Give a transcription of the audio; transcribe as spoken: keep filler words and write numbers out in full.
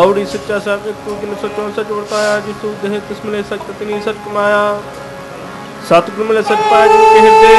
लाउड़ी सच्चा साहिब एक तू जिन सचो सच वर्ताया जिस तू देह तिस मिले सच ततनी सच कमाया। सतगुर मिले सच पाया जिनके हृदय